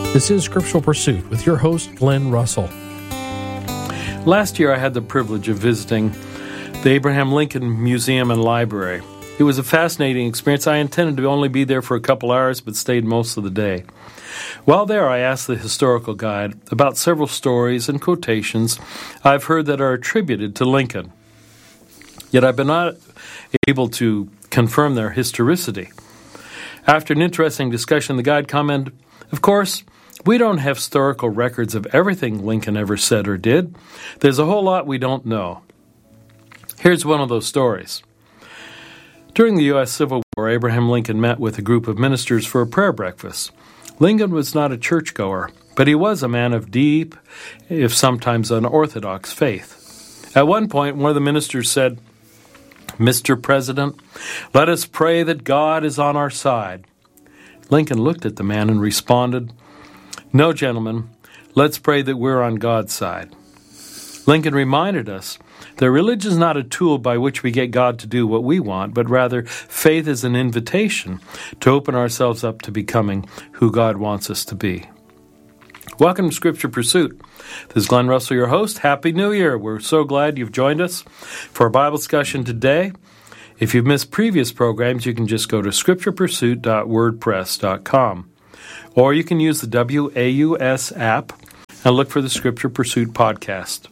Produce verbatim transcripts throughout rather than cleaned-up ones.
This is Scriptural Pursuit with your host, Glenn Russell. Last year, I had the privilege of visiting the Abraham Lincoln Museum and Library. It was a fascinating experience. I intended to only be there for a couple hours, but stayed most of the day. While there, I asked the historical guide about several stories and quotations I've heard that are attributed to Lincoln. Yet I've been not able to confirm their historicity. After an interesting discussion, the guide commented, "Of course, we don't have historical records of everything Lincoln ever said or did. There's a whole lot we don't know." Here's one of those stories. During the U S Civil War, Abraham Lincoln met with a group of ministers for a prayer breakfast. Lincoln was not a churchgoer, but he was a man of deep, if sometimes unorthodox, faith. At one point, one of the ministers said, "Mister President, let us pray that God is on our side." Lincoln looked at the man and responded, "No, gentlemen, let's pray that we're on God's side." Lincoln reminded us that religion is not a tool by which we get God to do what we want, but rather faith is an invitation to open ourselves up to becoming who God wants us to be. Welcome to Scripture Pursuit. This is Glenn Russell, your host. Happy New Year. We're so glad you've joined us for our Bible discussion today. If you've missed previous programs, you can just go to scripture pursuit dot wordpress dot com. Or you can use the W A U S app and look for the Scripture Pursuit podcast.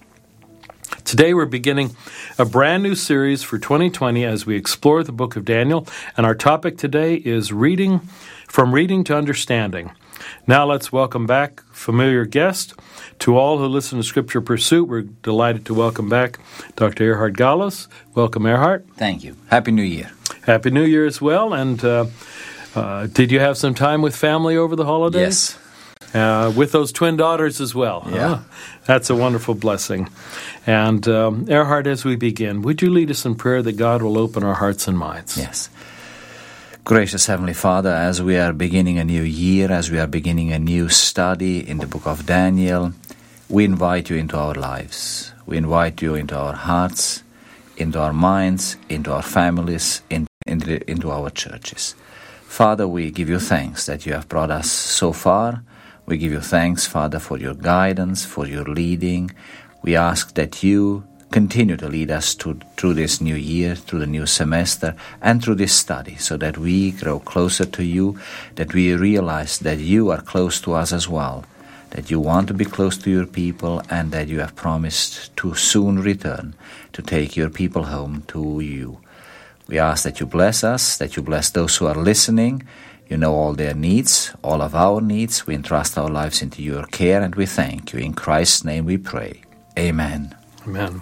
Today we're beginning a brand new series for twenty twenty as we explore the book of Daniel, and our topic today is reading, from reading to understanding. Now let's welcome back familiar guest. To all who listen to Scripture Pursuit, we're delighted to welcome back Doctor Erhard Gallos. Welcome, Erhard. Thank you. Happy New Year. Happy New Year as well. And uh, uh, did you have some time with family over the holidays? Yes. Uh, with those twin daughters as well. Yeah. Huh? That's a wonderful blessing. And um, Erhard, as we begin, would you lead us in prayer that God will open our hearts and minds? Yes. Gracious Heavenly Father, as we are beginning a new year, as we are beginning a new study in the book of Daniel, we invite you into our lives. We invite you into our hearts, into our minds, into our families, in, into, into our churches. Father, we give you thanks that you have brought us so far. We give you thanks, Father, for your guidance, for your leading. We ask that you continue to lead us to, through this new year, through the new semester, and through this study, so that we grow closer to you, that we realize that you are close to us as well, that you want to be close to your people, and that you have promised to soon return to take your people home to you. We ask that you bless us, that you bless those who are listening. You know all their needs, all of our needs. We entrust our lives into your care, and we thank you. In Christ's name we pray. Amen. Amen.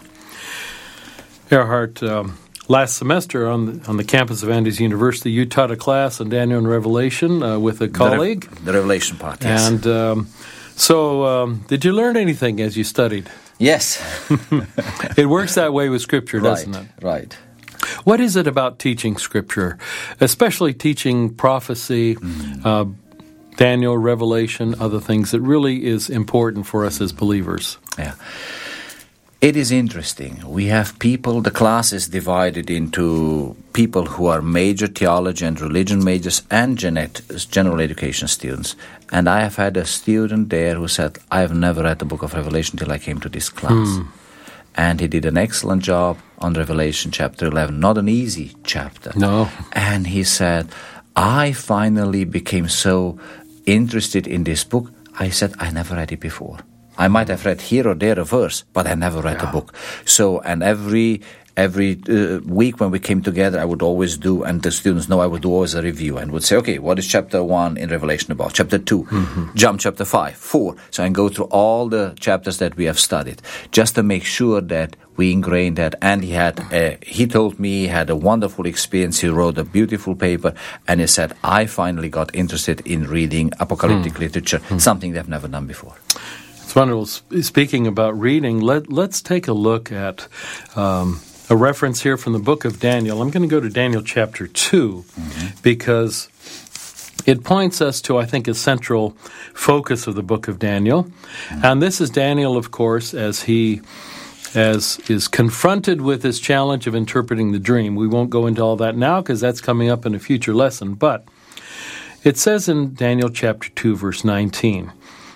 Erhard, um, last semester on the, on the campus of Andrews University, you taught a class on Daniel and Revelation uh, with a colleague. The, Re- the Revelation part, yes. And um, so um, did you learn anything as you studied? Yes. It works that way with Scripture, doesn't right, it? Right. What is it about teaching Scripture, especially teaching prophecy, mm. uh, Daniel, Revelation, other things, that really is important for us as believers? Yeah. It is interesting. We have people, the class is divided into people who are major theology and religion majors and genet, general education students. And I have had a student there who said, I have never read the book of Revelation till I came to this class. Hmm. And he did an excellent job on Revelation chapter eleven. Not an easy chapter. No. And he said, I finally became so interested in this book. I said, I never read it before. I might have read here or there a verse, but I never read yeah. the book. So, and every every uh, week when we came together, I would always do, and the students know I would do always a review and would say, okay, what is chapter one in Revelation about? Chapter two, mm-hmm. jump chapter five, four. So I go through all the chapters that we have studied, just to make sure that we ingrained that. And he had, a, he told me he had a wonderful experience. He wrote a beautiful paper, and he said, I finally got interested in reading apocalyptic mm. literature, mm. something they've never done before. It's wonderful. Speaking about reading, let, let's take a look at um, a reference here from the book of Daniel. I'm going to go to Daniel chapter two, mm-hmm. because it points us to, I think, a central focus of the book of Daniel. Mm-hmm. And this is Daniel, of course, as he as is confronted with this challenge of interpreting the dream. We won't go into all that now because that's coming up in a future lesson. But it says in Daniel chapter two, verse nineteen,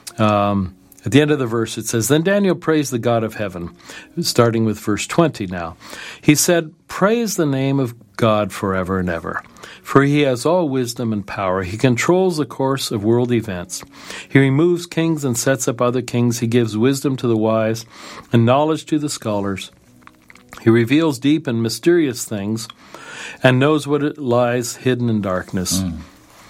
Um, at the end of the verse, it says, Then Daniel praised the God of heaven, starting with verse twenty now. He said, Praise the name of God forever and ever, for he has all wisdom and power. He controls the course of world events. He removes kings and sets up other kings. He gives wisdom to the wise and knowledge to the scholars. He reveals deep and mysterious things and knows what it lies hidden in darkness. Mm.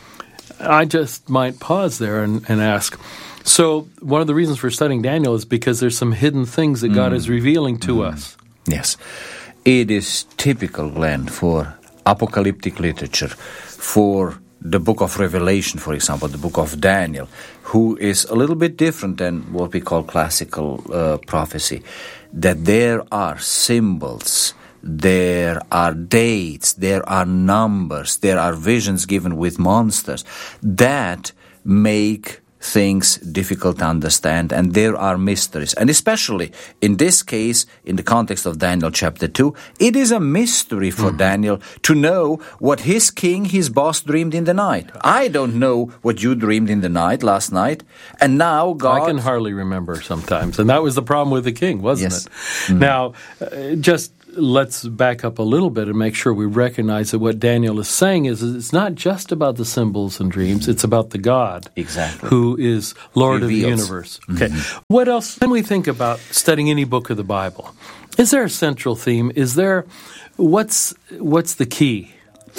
I just might pause there and, and ask, so one of the reasons for studying Daniel is because there's some hidden things that God mm. is revealing to mm. us. Yes. It is typical, Glenn, for apocalyptic literature, for the book of Revelation, for example, the book of Daniel, who is a little bit different than what we call classical uh, prophecy, that there are symbols, there are dates, there are numbers, there are visions given with monsters that make things difficult to understand, and there are mysteries. And especially in this case, in the context of Daniel chapter two, it is a mystery for mm-hmm. Daniel to know what his king, his boss, dreamed in the night. I don't know what you dreamed in the night last night, and now God... I can hardly remember sometimes, and that was the problem with the king, wasn't yes. it? Mm-hmm. Now, uh, just... let's back up a little bit and make sure we recognize that what Daniel is saying is it's not just about the symbols and dreams, it's about the God exactly. who is Lord Reveals. of the universe. Okay. Mm-hmm. What else when we think about studying any book of the Bible? Is there a central theme? Is there what's what's the key?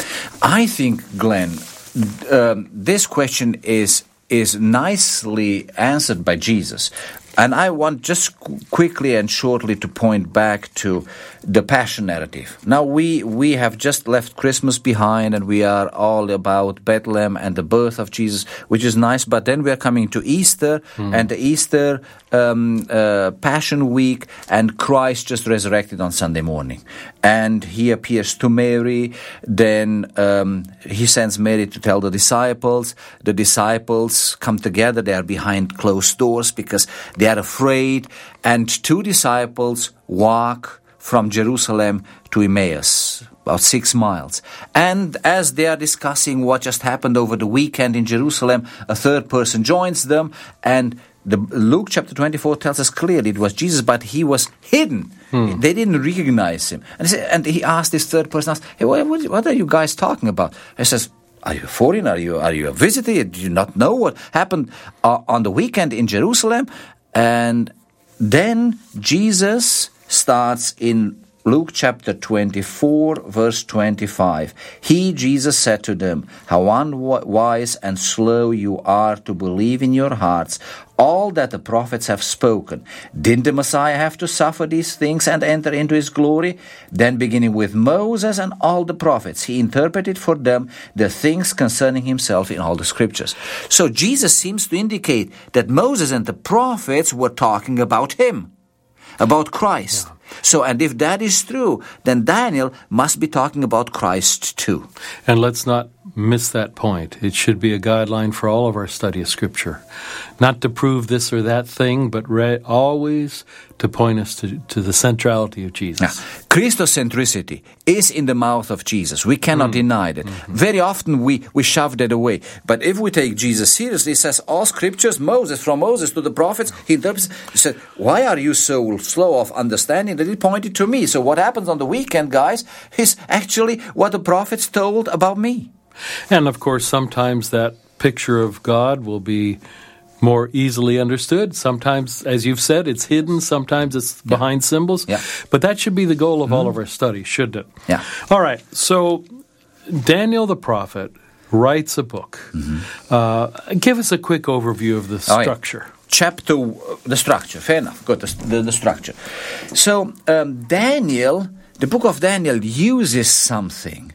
I think, Glenn, um, this question is is nicely answered by Jesus. And I want just quickly and shortly to point back to the Passion narrative. Now, we, we have just left Christmas behind, and we are all about Bethlehem and the birth of Jesus, which is nice. But then we are coming to Easter, mm. and the Easter um, uh, Passion Week, and Christ just resurrected on Sunday morning. And he appears to Mary. Then um, he sends Mary to tell the disciples. The disciples come together. They are behind closed doors because they are afraid, and two disciples walk from Jerusalem to Emmaus, about six miles. And as they are discussing what just happened over the weekend in Jerusalem, a third person joins them, and the Luke chapter twenty-four tells us clearly it was Jesus, but he was hidden. Hmm. They didn't recognize him. And he, said, and he asked this third person, asked, hey, what, what are you guys talking about? He says, are you a foreigner? Are you, are you a visitor? Do you not know what happened uh, on the weekend in Jerusalem? And then Jesus starts in Luke chapter twenty-four, verse twenty-five. He, Jesus, said to them, how unwise and slow you are to believe in your hearts all that the prophets have spoken. Didn't the Messiah have to suffer these things and enter into his glory? Then beginning with Moses and all the prophets, he interpreted for them the things concerning himself in all the scriptures. So Jesus seems to indicate that Moses and the prophets were talking about him, about Christ. Yeah. So, and if that is true, then Daniel must be talking about Christ too. And let's not miss that point. It should be a guideline for all of our study of Scripture. Not to prove this or that thing, but re- always to point us to, to the centrality of Jesus. Now, Christocentricity is in the mouth of Jesus. We cannot mm. deny that. Mm-hmm. Very often we, we shove that away. But if we take Jesus seriously, he says, all Scriptures, Moses, from Moses to the prophets, he interprets. He said, why are you so slow of understanding? That he pointed to me. So what happens on the weekend, guys, is actually what the prophets told about me. And of course, sometimes that picture of God will be more easily understood. Sometimes, as you've said, it's hidden. Sometimes it's yeah. behind symbols. Yeah. But that should be the goal of mm-hmm. all of our study, shouldn't it? Yeah. All right. So Daniel the prophet writes a book. Mm-hmm. Uh, give us a quick overview of the structure. Oh, yeah. Chapter, uh, the structure. Fair enough. Good, the, the, the structure. So um, Daniel, the book of Daniel uses something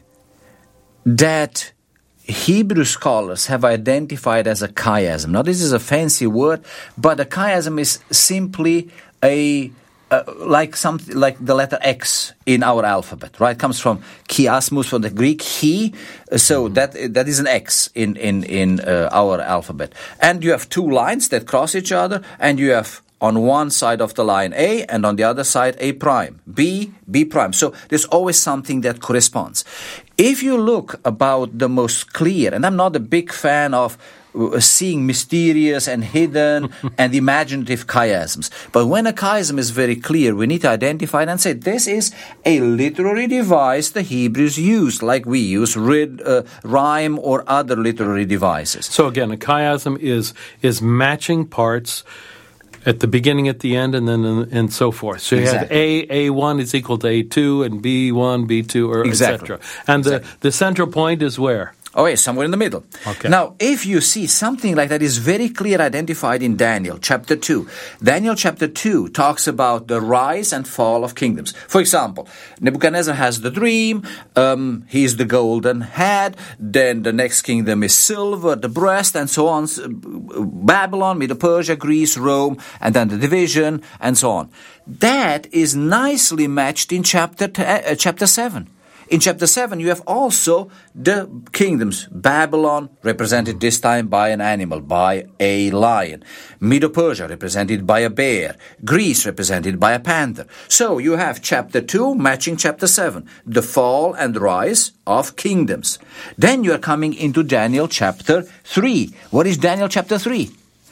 that Hebrew scholars have identified as a chiasm. Now, this is a fancy word, but a chiasm is simply a uh, like something like the letter X in our alphabet, right? It comes from chiasmus, from the Greek chi, so that that is an X in in in uh, our alphabet. And you have two lines that cross each other, and you have on one side of the line A, and on the other side A prime, B, B prime. So there's always something that corresponds. If you look about the most clear, and I'm not a big fan of uh, seeing mysterious and hidden and imaginative chiasms. But when a chiasm is very clear, we need to identify it and say, this is a literary device the Hebrews used, like we use rid, uh, rhyme or other literary devices. So again, a chiasm is is matching parts at the beginning, at the end, and then and, and so forth. So you Exactly. have A, A one is equal to A two, and B one, B two, or Exactly. et cetera. And the, Exactly. the central point is where? Oh, yes, somewhere in the middle. Okay. Now, if you see something like that is very clear identified in Daniel chapter two. Daniel chapter two talks about the rise and fall of kingdoms. For example, Nebuchadnezzar has the dream, um, he's the golden head, then the next kingdom is silver, the breast, and so on. Babylon, Medo-Persia, Greece, Rome, and then the division, and so on. That is nicely matched in chapter t- uh, chapter seven. In chapter seven, you have also the kingdoms. Babylon, represented this time by an animal, by a lion. Medo-Persia, represented by a bear. Greece, represented by a panther. So you have chapter two matching chapter seven, the fall and rise of kingdoms. Then you are coming into Daniel chapter three. What is Daniel chapter three?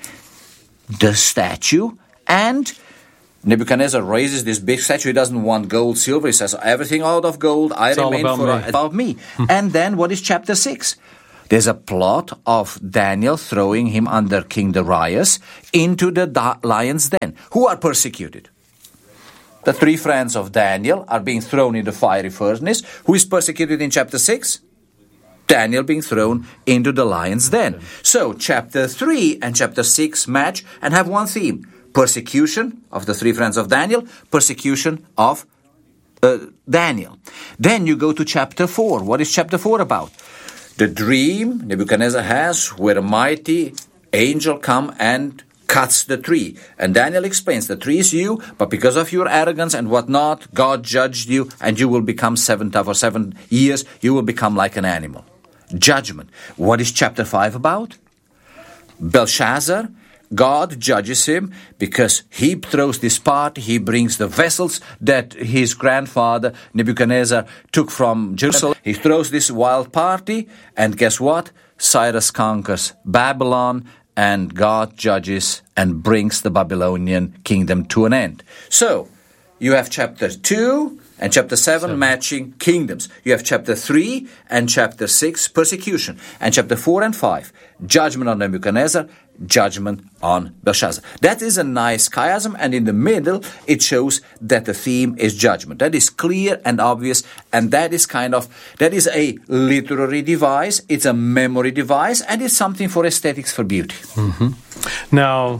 The statue and Nebuchadnezzar raises this big statue. He doesn't want gold, silver. He says, everything out of gold, I It's all remain about for me. about me. And then what is chapter six? There's a plot of Daniel throwing him under King Darius into the da- lion's den. Who are persecuted? The three friends of Daniel are being thrown in the fiery furnace. Who is persecuted in chapter six? Daniel being thrown into the lion's den. So chapter three and chapter six match and have one theme. Persecution of the three friends of Daniel, persecution of uh, Daniel. Then you go to chapter four. What is chapter four about? The dream Nebuchadnezzar has where a mighty angel come and cuts the tree. And Daniel explains, the tree is you, but because of your arrogance and whatnot, God judged you, and you will become seven, for seven years, you will become like an animal. Judgment. What is chapter five about? Belshazzar. God judges him because he throws this party, he brings the vessels that his grandfather Nebuchadnezzar took from Jerusalem. He throws this wild party, and guess what? Cyrus conquers Babylon, and God judges and brings the Babylonian kingdom to an end. So, you have chapter two and chapter seven, seven matching kingdoms. You have chapter three and chapter six, persecution. And chapter four and five, judgment on Nebuchadnezzar, judgment on Belshazzar. That is a nice chiasm, and in the middle it shows that the theme is judgment. That is clear and obvious, and that is kind of, that is a literary device, it's a memory device, and it's something for aesthetics, for beauty. Mm-hmm. Now,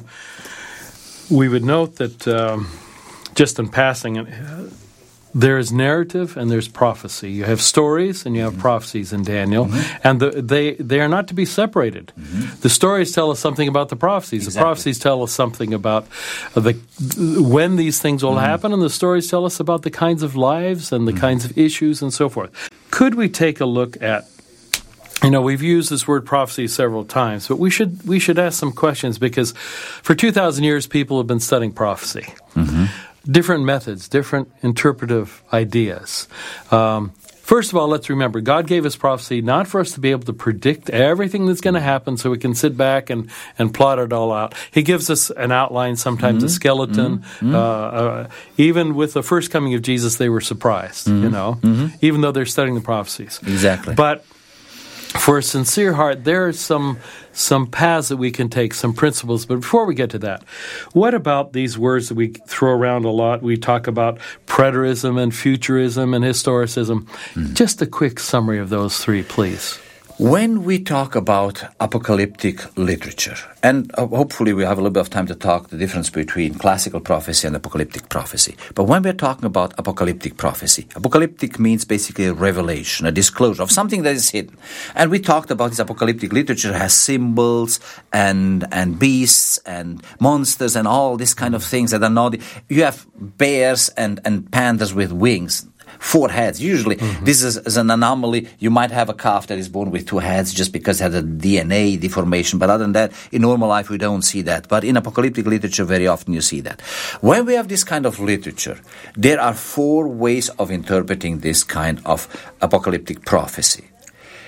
we would note that um, just in passing, uh, there's narrative and there's prophecy. You have stories and you have mm-hmm. prophecies in Daniel, mm-hmm. and the, they they are not to be separated. Mm-hmm. The stories tell us something about the prophecies. Exactly. The prophecies tell us something about the when these things will mm-hmm. happen, and the stories tell us about the kinds of lives and the mm-hmm. kinds of issues and so forth. Could we take a look at, you know, we've used this word prophecy several times, but we should we should ask some questions, because for two thousand years people have been studying prophecy. Mm-hmm. Different methods, different interpretive ideas. Um, first of all, let's remember, God gave us prophecy not for us to be able to predict everything that's going to happen so we can sit back and, and plot it all out. He gives us an outline, sometimes mm-hmm. a skeleton. Mm-hmm. Uh, uh, even with the first coming of Jesus, they were surprised, mm-hmm. you know, mm-hmm. even though they're studying the prophecies. Exactly. But for a sincere heart, there are some some paths that we can take, some principles. But before we get to that, what about these words that we throw around a lot? We talk about preterism and futurism and historicism. Mm. Just a quick summary of those three, please. When we talk about apocalyptic literature, and uh, hopefully we have a little bit of time to talk the difference between classical prophecy and apocalyptic prophecy. But when we're talking about apocalyptic prophecy, apocalyptic means basically a revelation, a disclosure of something that is hidden. And we talked about this apocalyptic literature has symbols and and beasts and monsters and all these kind of things that are not... You have bears and, and panthers with wings. Four heads. Usually, mm-hmm. this is, is an anomaly. You might have a calf that is born with two heads just because it has a D N A deformation. But other than that, in normal life, we don't see that. But in apocalyptic literature, very often you see that. When we have this kind of literature, there are four ways of interpreting this kind of apocalyptic prophecy.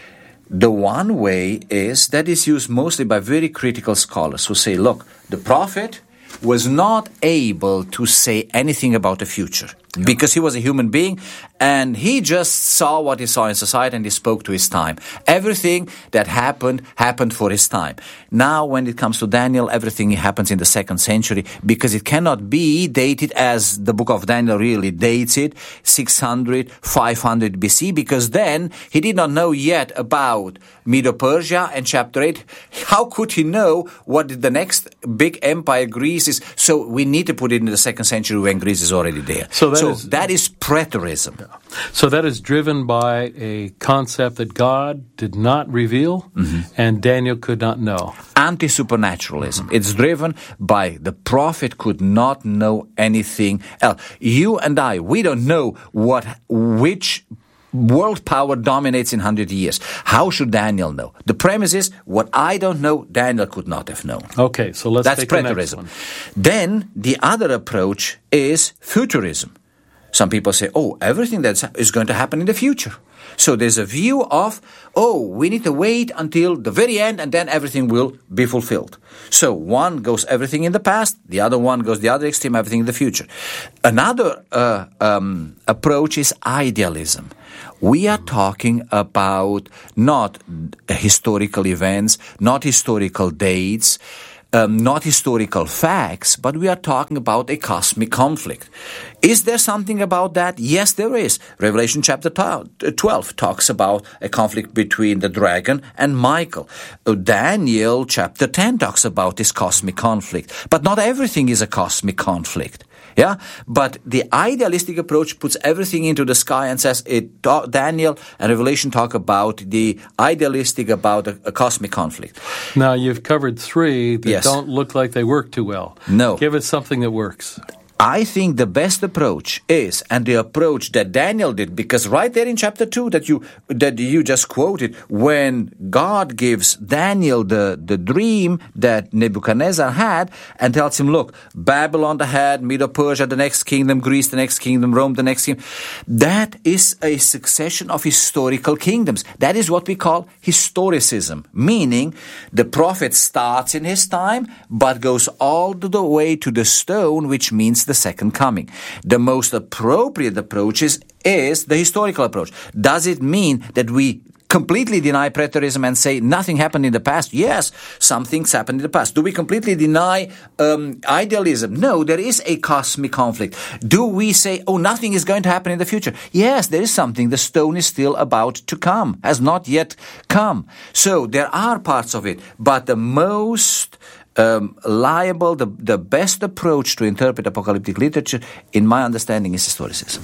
The one way is that is used mostly by very critical scholars who say, look, the prophet was not able to say anything about the future because he was a human being and he just saw what he saw in society and he spoke to his time. Everything that happened, happened for his time. Now, when it comes to Daniel, everything happens in the second century because it cannot be dated as the book of Daniel really dates it, six hundred, five hundred B C, because then he did not know yet about Medo-Persia and chapter eight. How could he know what the next big empire, Greece, is? So we need to put it in the second century when Greece is already there. So that, so is, that is preterism. So that is driven by a concept that God did not reveal mm-hmm. and Daniel could not know. Anti-supernaturalism. Mm-hmm. It's driven by the prophet could not know anything else. You and I, we don't know what which world power dominates in one hundred years. How should Daniel know? The premise is, what I don't know, Daniel could not have known. Okay, so let's That's take preterism. The next one. Then the other approach is futurism. Some people say, oh, everything that is going to happen in the future. So there's a view of, oh, we need to wait until the very end and then everything will be fulfilled. So one goes everything in the past, the other one goes the other extreme, everything in the future. Another uh, um, approach is idealism. We are talking about not historical events, not historical dates, Um, not historical facts, but we are talking about a cosmic conflict. Is there something about that? Yes, there is. Revelation chapter twelve talks about a conflict between the dragon and Michael. Uh, Daniel chapter ten talks about this cosmic conflict. But not everything is a cosmic conflict. Yeah, but the idealistic approach puts everything into the sky and says it. Daniel and Revelation talk about the idealistic about a, a cosmic conflict. Now you've covered three that yes. don't look like they work too well. No, give us something that works. I think the best approach is, and the approach that Daniel did, because right there in chapter two that you that you just quoted, when God gives Daniel the, the dream that Nebuchadnezzar had and tells him, look, Babylon the head, Medo-Persia the next kingdom, Greece the next kingdom, Rome the next kingdom. That is a succession of historical kingdoms. That is what we call historicism, meaning the prophet starts in his time but goes all the way to the stone, which means the second coming. The most appropriate approach is, is the historical approach. Does it mean that we completely deny preterism and say nothing happened in the past? Yes, some things happened in the past. Do we completely deny um, idealism? No, there is a cosmic conflict. Do we say, oh, nothing is going to happen in the future? Yes, there is something. The stone is still about to come, has not yet come. So there are parts of it, but the most Um, liable, the, the best approach to interpret apocalyptic literature, in my understanding, is historicism.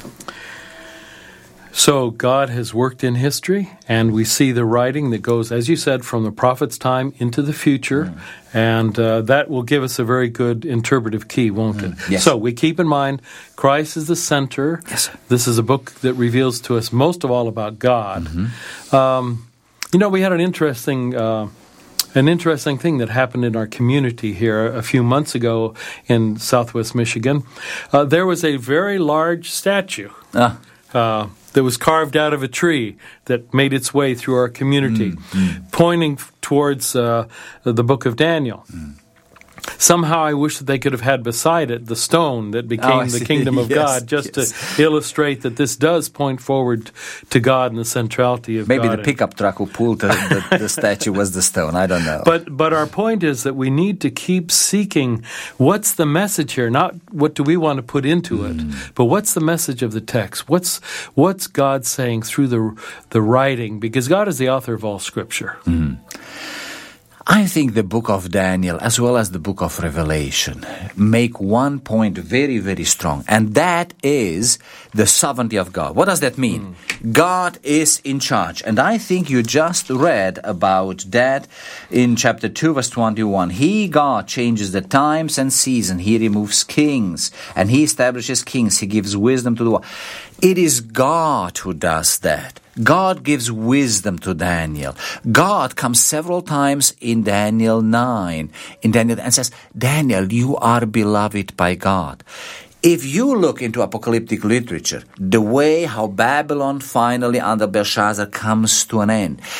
So God has worked in history, and we see the writing that goes, as you said, from the prophet's time into the future, mm. and uh, that will give us a very good interpretive key, won't mm. it? Yes. So we keep in mind, Christ is the center. Yes. This is a book that reveals to us most of all about God. Mm-hmm. Um, you know, we had an interesting... Uh, An interesting thing that happened in our community here a few months ago in Southwest Michigan. Uh, there was a very large statue ah. uh, that was carved out of a tree that made its way through our community, mm, mm. pointing towards uh, the book of Daniel. Mm. Somehow I wish that they could have had beside it the stone that became oh, the kingdom of yes, God, just yes. to illustrate that this does point forward to God and the centrality of Maybe God. Maybe the pickup truck who pulled the, the, the statue was the stone. I don't know. But but our point is that we need to keep seeking what's the message here, not what do we want to put into mm. it, but what's the message of the text? What's what's God saying through the the writing? Because God is the author of all Scripture. Mm. I think the book of Daniel, as well as the book of Revelation, make one point very, very strong, and that is the sovereignty of God. What does that mean? Mm. God is in charge, and I think you just read about that in chapter two, verse twenty-one. He, God, changes the times and season. He removes kings, and He establishes kings. He gives wisdom to the world. It is God who does that. God gives wisdom to Daniel. God comes several times in Daniel nine, in Daniel, and says, Daniel, you are beloved by God. If you look into apocalyptic literature, the way how Babylon finally under Belshazzar comes to an end,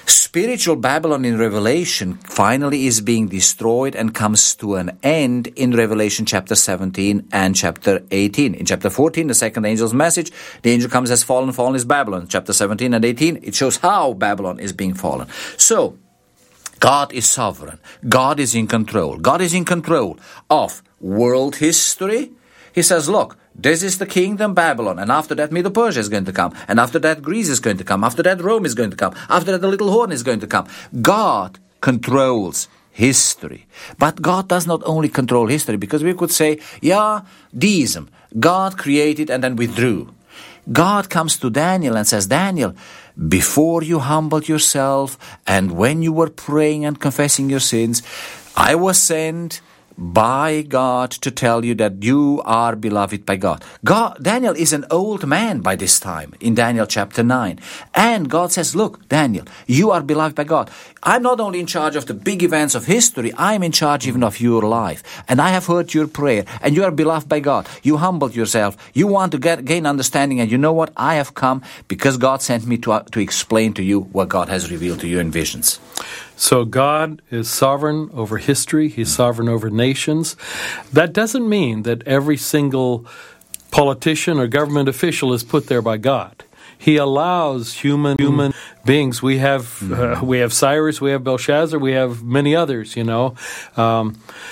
Spiritual Babylon in Revelation finally is being destroyed and comes to an end in Revelation chapter seventeen and chapter eighteen. In chapter fourteen, the second angel's message, the angel comes as fallen, fallen is Babylon. Chapter seventeen and eighteen, it shows how Babylon is being fallen. So, God is sovereign. God is in control. God is in control of world history. He says, look, this is the kingdom, Babylon, and after that Medo-Persia is going to come, and after that Greece is going to come, after that Rome is going to come, after that the little horn is going to come. God controls history. But God does not only control history, because we could say, yeah, deism. God created and then withdrew. God comes to Daniel and says, Daniel, before you humbled yourself and when you were praying and confessing your sins, I was sent by God to tell you that you are beloved by God. God. Daniel is an old man by this time in Daniel chapter nine. And God says, look, Daniel, you are beloved by God. I'm not only in charge of the big events of history, I'm in charge even of your life. And I have heard your prayer, and you are beloved by God. You humbled yourself. You want to get, gain understanding, and you know what? I have come because God sent me to, uh, to explain to you what God has revealed to you in visions. So God is sovereign over history. He's sovereign over nations. That doesn't mean that every single politician or government official is put there by God. He allows human human beings. We have uh, we have Cyrus, we have Belshazzar, we have many others, you know. Um,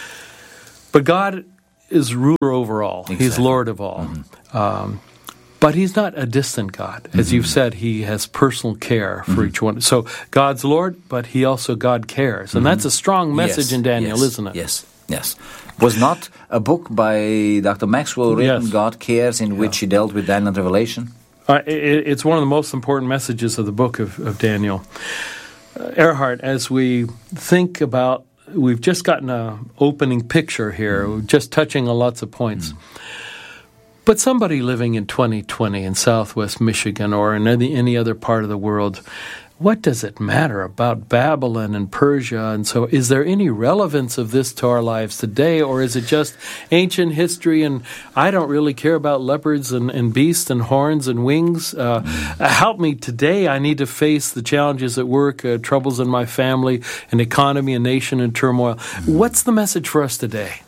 but God is ruler over all. Exactly. He's Lord of all. Mm-hmm. Um, But he's not a distant God. As mm-hmm. you've said, he has personal care for mm-hmm. each one. So God's Lord, but he also God cares. And mm-hmm. that's a strong message yes, in Daniel, yes, isn't it? Yes, yes. Was not a book by Doctor Maxwell written, yes. God Cares, in yeah. which he dealt with Daniel and Revelation? Uh, it, it's one of the most important messages of the book of, of Daniel. Uh, Erhard, as we think about, we've just gotten an opening picture here, mm-hmm. just touching on lots of points. Mm-hmm. But somebody living in twenty twenty in Southwest Michigan or in any, any other part of the world, what does it matter about Babylon and Persia? And so is there any relevance of this to our lives today, or is it just ancient history and I don't really care about leopards and, and beasts and horns and wings? Uh, help me today. I need to face the challenges at work, uh, troubles in my family, an economy, a nation in turmoil. What's the message for us today?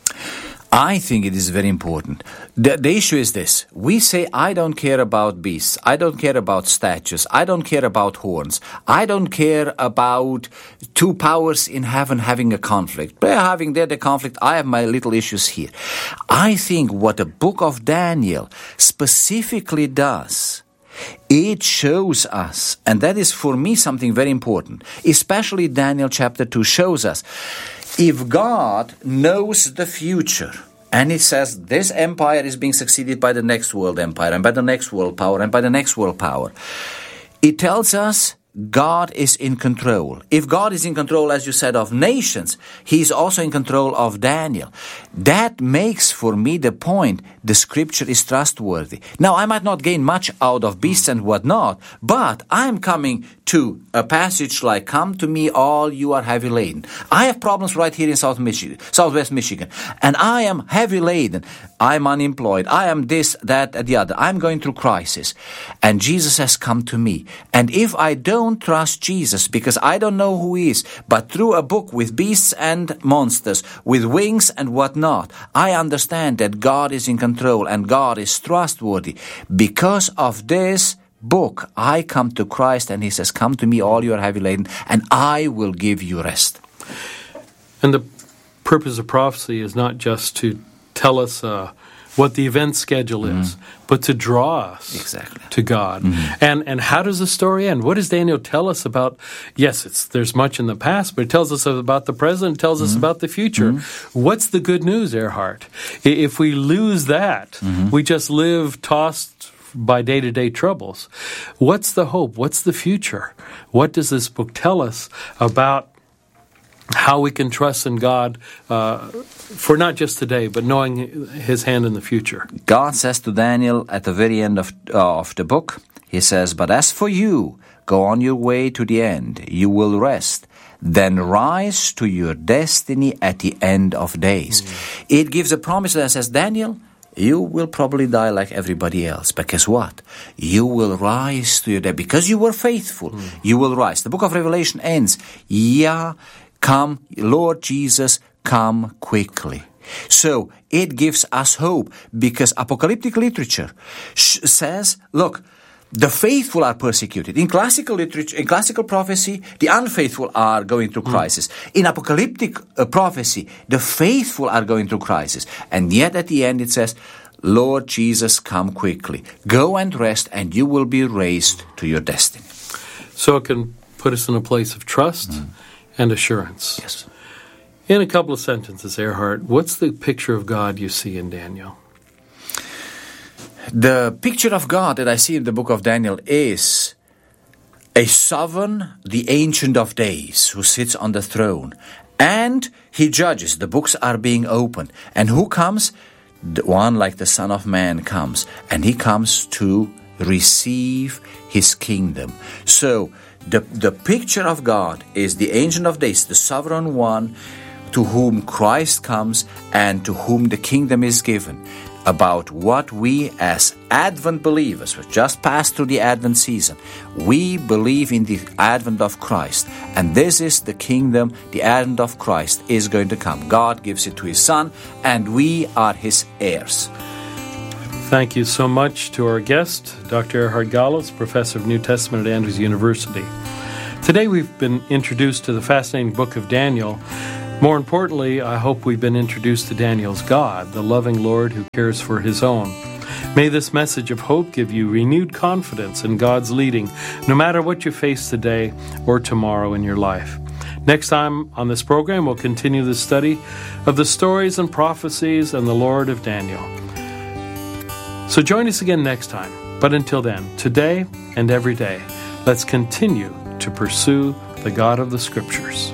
I think it is very important. The, the issue is this. We say, I don't care about beasts. I don't care about statues. I don't care about horns. I don't care about two powers in heaven having a conflict. They're having their, their conflict. I have my little issues here. I think what the book of Daniel specifically does, it shows us, and that is for me something very important, especially Daniel chapter two shows us, if God knows the future, and it says this empire is being succeeded by the next world empire, and by the next world power, and by the next world power, it tells us God is in control. If God is in control, as you said, of nations, He's also in control of Daniel. That makes for me the point, the scripture is trustworthy. Now, I might not gain much out of beasts and whatnot, but I'm coming to a passage like, come to me all you are heavy laden. I have problems right here in South Michigan, Southwest Michigan, and I am heavy laden. I'm unemployed. I am this, that, and the other. I'm going through crisis. And Jesus has come to me. And if I don't trust Jesus, because I don't know who He is, but through a book with beasts and monsters, with wings and whatnot, I understand that God is in control and God is trustworthy. Because of this book, I come to Christ and He says, come to me all you are heavy laden, and I will give you rest. And the purpose of prophecy is not just to tell us uh, what the event schedule is, mm-hmm. but to draw us exactly. to God. Mm-hmm. And and how does the story end? What does Daniel tell us about? Yes, it's there's much in the past, but it tells us about the present, it tells mm-hmm. us about the future. Mm-hmm. What's the good news, Erhard? If we lose that, mm-hmm. we just live tossed by day-to-day troubles. What's the hope? What's the future? What does this book tell us about how we can trust in God uh, for not just today, but knowing His hand in the future? God says to Daniel at the very end of, uh, of the book, He says, but as for you, go on your way to the end. You will rest. Then rise to your destiny at the end of days. Mm. It gives a promise that says, Daniel, you will probably die like everybody else. But guess what? You will rise to your death. Because you were faithful, mm. you will rise. The book of Revelation ends, yeah, come, Lord Jesus, come quickly. So it gives us hope, because apocalyptic literature sh- says, look, the faithful are persecuted. In classical literature, in classical prophecy, the unfaithful are going through crisis. Mm. In apocalyptic uh, prophecy, the faithful are going through crisis. And yet at the end it says, Lord Jesus, come quickly. Go and rest, and you will be raised to your destiny. So it can put us in a place of trust mm. and assurance. Yes. In a couple of sentences, Erhard, what's the picture of God you see in Daniel? The picture of God that I see in the book of Daniel is a sovereign, the Ancient of Days, who sits on the throne. And he judges. The books are being opened. And who comes? The one like the Son of Man comes. And he comes to receive his kingdom. So the, the picture of God is the Ancient of Days, the sovereign one, to whom Christ comes and to whom the kingdom is given. About what we as Advent believers, we just passed through the Advent season, we believe in the Advent of Christ. And this is the kingdom, the Advent of Christ is going to come. God gives it to his Son, and we are his heirs. Thank you so much to our guest, Doctor Erhard Gallos, Professor of New Testament at Andrews University. Today we've been introduced to the fascinating book of Daniel. More importantly, I hope we've been introduced to Daniel's God, the loving Lord who cares for his own. May this message of hope give you renewed confidence in God's leading, no matter what you face today or tomorrow in your life. Next time on this program, we'll continue the study of the stories and prophecies and the Lord of Daniel. So join us again next time. But until then, today and every day, let's continue to pursue the God of the Scriptures.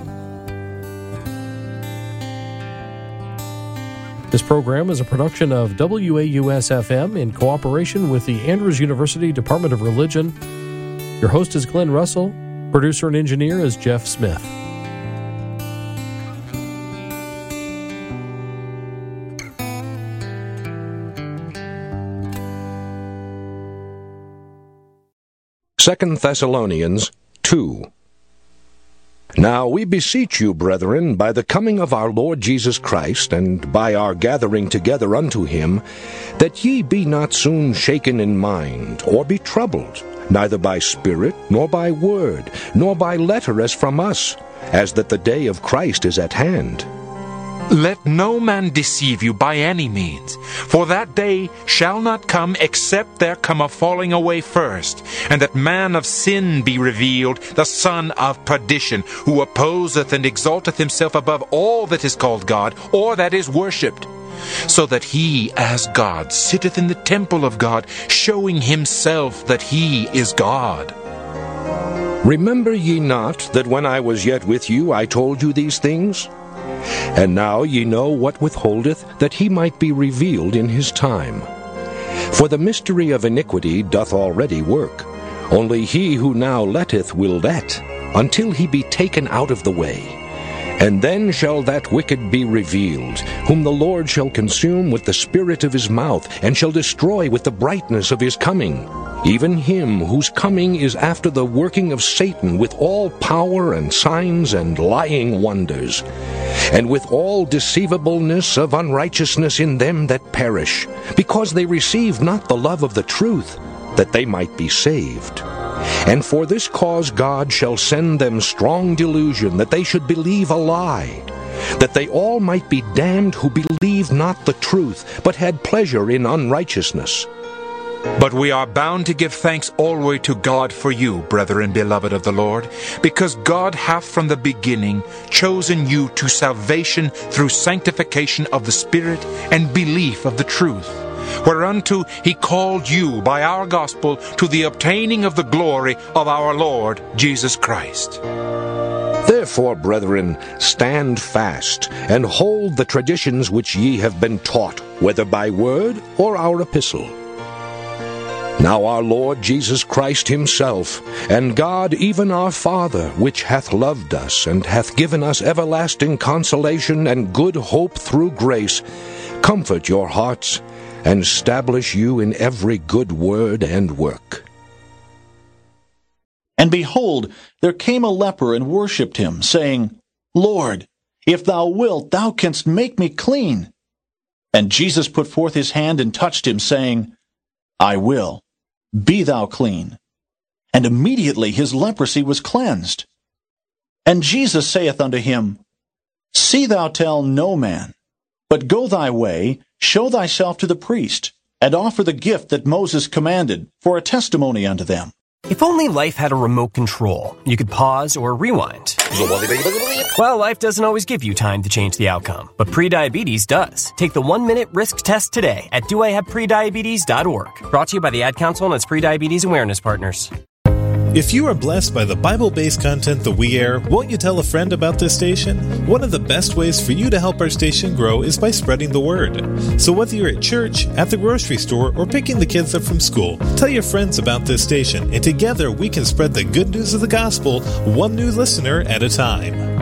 This program is a production of W A U S F M in cooperation with the Andrews University Department of Religion. Your host is Glenn Russell. Producer and engineer is Jeff Smith. Second Thessalonians two. Now we beseech you, brethren, by the coming of our Lord Jesus Christ, and by our gathering together unto him, that ye be not soon shaken in mind, or be troubled, neither by spirit, nor by word, nor by letter as from us, as that the day of Christ is at hand. Let no man deceive you by any means, for that day shall not come except there come a falling away first, and that man of sin be revealed, the son of perdition, who opposeth and exalteth himself above all that is called God, or that is worshipped, so that he as God sitteth in the temple of God, showing himself that he is God. Remember ye not that when I was yet with you I told you these things? And now ye know what withholdeth, that he might be revealed in his time. For the mystery of iniquity doth already work. Only he who now letteth will let, until he be taken out of the way. And then shall that wicked be revealed, whom the Lord shall consume with the spirit of his mouth, and shall destroy with the brightness of his coming. Even him whose coming is after the working of Satan, with all power and signs and lying wonders, and with all deceivableness of unrighteousness in them that perish, because they receive not the love of the truth, that they might be saved. And for this cause God shall send them strong delusion, that they should believe a lie, that they all might be damned who believed not the truth, but had pleasure in unrighteousness. But we are bound to give thanks always to God for you, brethren beloved of the Lord, because God hath from the beginning chosen you to salvation through sanctification of the Spirit and belief of the truth, whereunto he called you by our gospel to the obtaining of the glory of our Lord Jesus Christ. Therefore, brethren, stand fast, and hold the traditions which ye have been taught, whether by word or our epistle. Now our Lord Jesus Christ himself, and God even our Father, which hath loved us, and hath given us everlasting consolation and good hope through grace, comfort your hearts, and establish you in every good word and work. And behold, there came a leper and worshipped him, saying, Lord, if thou wilt, thou canst make me clean. And Jesus put forth his hand and touched him, saying, I will, be thou clean. And immediately his leprosy was cleansed. And Jesus saith unto him, See thou tell no man, but go thy way, show thyself to the priest, and offer the gift that Moses commanded, for a testimony unto them. If only life had a remote control, you could pause or rewind. Well, life doesn't always give you time to change the outcome, but prediabetes does. Take the one-minute risk test today at do I have prediabetes dot org. Brought to you by the Ad Council and its prediabetes awareness partners. If you are blessed by the Bible-based content that we air, won't you tell a friend about this station? One of the best ways for you to help our station grow is by spreading the word. So whether you're at church, at the grocery store, or picking the kids up from school, tell your friends about this station, and together we can spread the good news of the gospel one new listener at a time.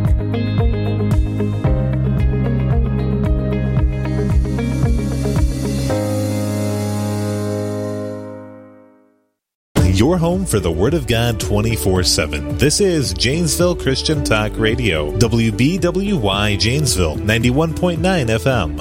Your home for the Word of God twenty-four seven. This is Janesville Christian Talk Radio, W B W Y Janesville, ninety-one point nine F M.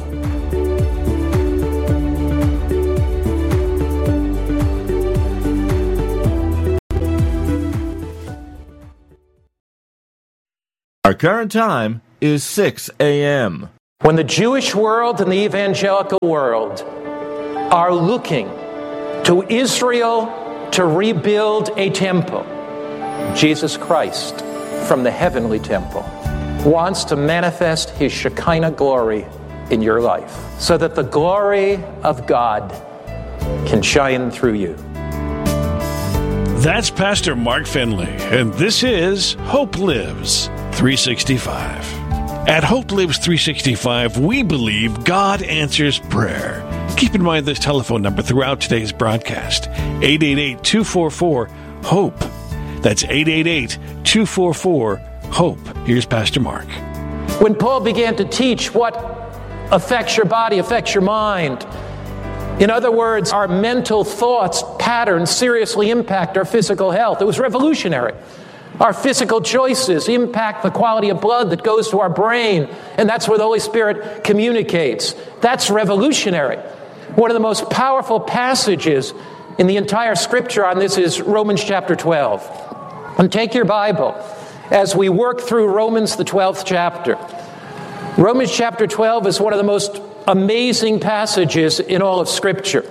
Our current time is six a.m. When the Jewish world and the evangelical world are looking to Israel to rebuild a temple, Jesus Christ, from the heavenly temple, wants to manifest his Shekinah glory in your life so that the glory of God can shine through you. That's Pastor Mark Finley, and this is Hope Lives three sixty-five. At Hope Lives three sixty-five, we believe God answers prayer. Keep in mind this telephone number throughout today's broadcast, eight eight eight, two four four, HOPE. That's eight eight eight, two four four, HOPE. Here's Pastor Mark. When Paul began to teach what affects your body affects your mind, in other words, our mental thoughts, patterns seriously impact our physical health. It was revolutionary. Our physical choices impact the quality of blood that goes to our brain, and that's where the Holy Spirit communicates. That's revolutionary. One of the most powerful passages in the entire Scripture on this is Romans chapter twelve. And take your Bible as we work through Romans, the twelfth chapter. Romans chapter twelve is one of the most amazing passages in all of Scripture.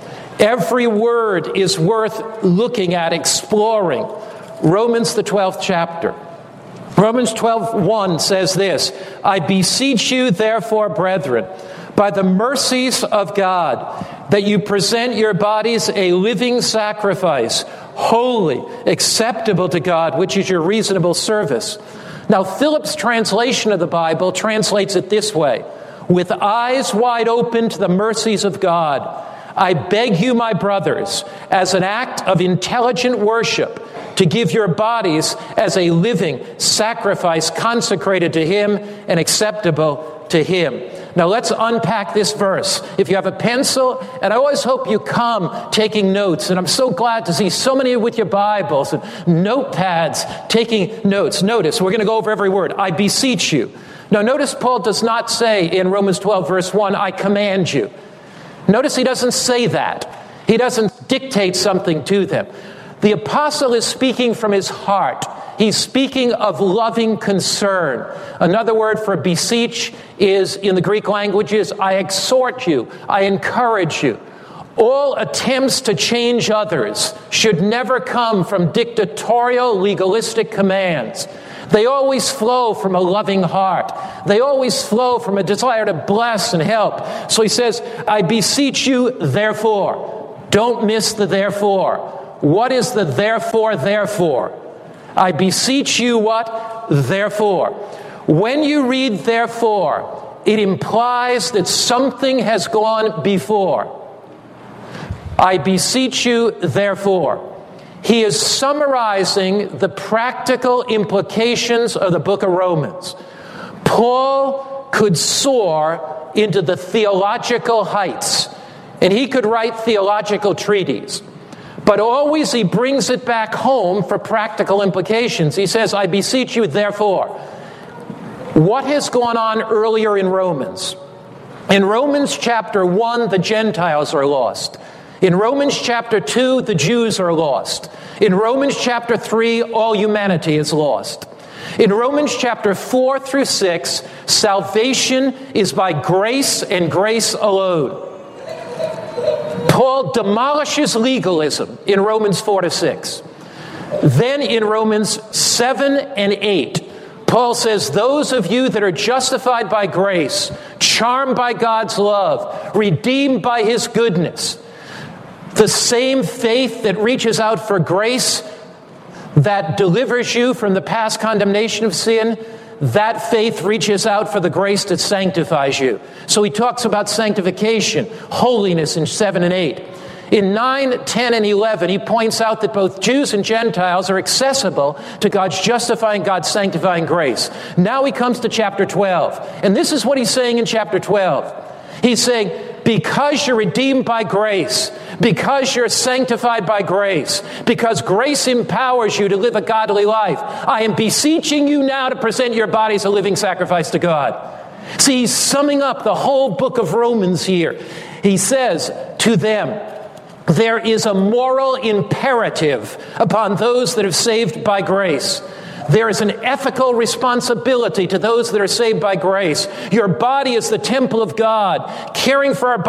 Every word is worth looking at, exploring. Romans, the twelfth chapter. Romans twelve one says this, I beseech you, therefore, brethren, by the mercies of God, that you present your bodies a living sacrifice, holy, acceptable to God, which is your reasonable service. Now, Phillips' translation of the Bible translates it this way, with eyes wide open to the mercies of God, I beg you, my brothers, as an act of intelligent worship, to give your bodies as a living sacrifice consecrated to Him and acceptable to Him. Now let's unpack this verse. If you have a pencil, and I always hope you come taking notes, and I'm so glad to see so many with your Bibles and notepads taking notes. Notice, we're going to go over every word. I beseech you. Now notice Paul does not say in Romans twelve verse one, I command you. Notice he doesn't say that. He doesn't dictate something to them. The apostle is speaking from his heart. He's speaking of loving concern. Another word for beseech is, in the Greek languages, I exhort you, I encourage you. All attempts to change others should never come from dictatorial, legalistic commands. They always flow from a loving heart. They always flow from a desire to bless and help. So he says, I beseech you, therefore. Don't miss the therefore. What is the therefore, therefore? I beseech you what? Therefore. When you read therefore, it implies that something has gone before. I beseech you, therefore. He is summarizing the practical implications of the book of Romans. Paul could soar into the theological heights. And he could write theological treatises. But always he brings it back home for practical implications. He says, I beseech you, therefore. What has gone on earlier in Romans? In Romans chapter one, the Gentiles are lost. In Romans chapter two, the Jews are lost. In Romans chapter three, all humanity is lost. In Romans chapter four through six, salvation is by grace and grace alone. Paul demolishes legalism in Romans four to six. Then in Romans seven and eight, Paul says, those of you that are justified by grace, charmed by God's love, redeemed by his goodness, the same faith that reaches out for grace, that delivers you from the past condemnation of sin, that faith reaches out for the grace that sanctifies you. So he talks about sanctification, holiness in seven and eight. In nine, ten, and eleven, he points out that both Jews and Gentiles are accessible to God's justifying, God's sanctifying grace. Now he comes to chapter twelve. And this is what he's saying in chapter twelve. He's saying, because you're redeemed by grace, because you're sanctified by grace, because grace empowers you to live a godly life, I am beseeching you now to present your bodies a living sacrifice to God. See, he's summing up the whole book of Romans here. He says to them, there is a moral imperative upon those that are saved by grace. There is an ethical responsibility to those that are saved by grace. Your body is the temple of God. Caring for our